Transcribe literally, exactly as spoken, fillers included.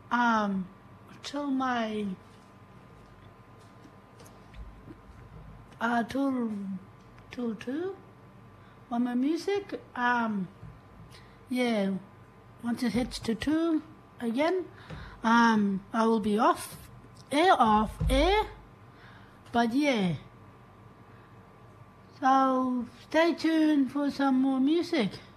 um, till my uh, till till two on my music. Um, yeah, once it hits to two again, um, I will be off air, off air. But yeah, so stay tuned for some more music.